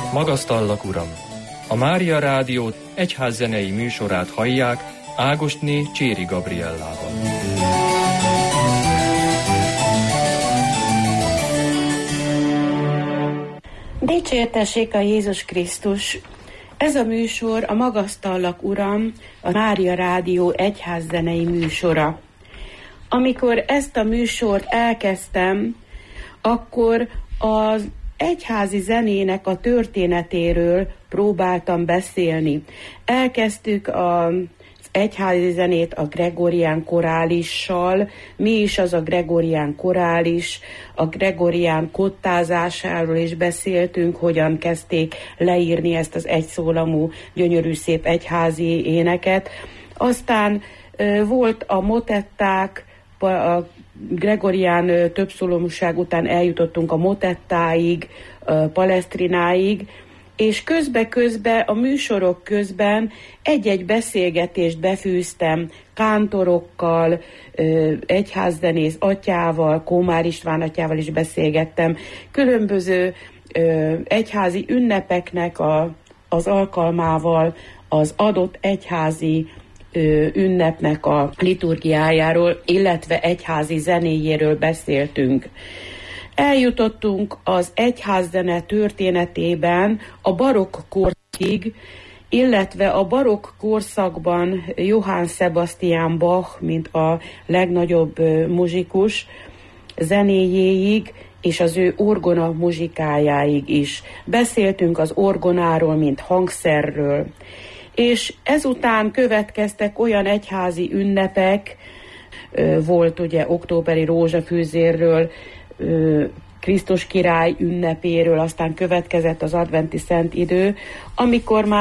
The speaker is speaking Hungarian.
Magasztallak, Uram! A Mária Rádió egyházzenei műsorát hallják Ágostné Cséri Gabriellával. Dicsértessék a Jézus Krisztus! Ez a műsor a Magasztallak, Uram, a Mária Rádió egyházzenei műsora. Amikor ezt a műsort elkezdtem, akkor az egyházi zenének a történetéről próbáltam beszélni. Elkezdtük az egyházi zenét a gregorián korálissal. Mi is az a gregorián korális? A gregorián kottázásáról is beszéltünk, hogyan kezdték leírni ezt az egyszólamú, gyönyörű szép egyházi éneket. Aztán volt a motetták, a gregorián többszólamúság után eljutottunk a motettáig, palestrináig, és közbe-közbe a műsorok közben egy-egy beszélgetést befűztem kántorokkal, egyházzenész atyával, Kómár István atyával is beszélgettem, különböző egyházi ünnepeknek az alkalmával, az adott egyházi ünnepnek a liturgiájáról, illetve egyházi zenéjéről beszéltünk. Eljutottunk az egyházzene történetében a barokk korszakig, illetve a barokk korszakban Johann Sebastian Bach, mint a legnagyobb muzsikus, zenéjéig, és az ő orgona muzsikájáig is. Beszéltünk az orgonáról, mint hangszerről. És ezután következtek olyan egyházi ünnepek, volt ugye októberi rózsafűzérről, Krisztus király ünnepéről, aztán következett az adventi szentidő, amikor már